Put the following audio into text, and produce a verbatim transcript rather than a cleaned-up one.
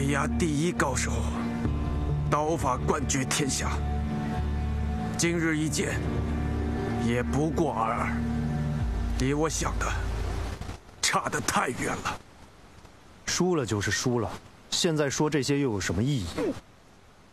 西亚第一高手，刀法冠绝天下。今日一见，也不过尔尔，离我想的差得太远了。 输了就是输了，现在说这些又有什么意义？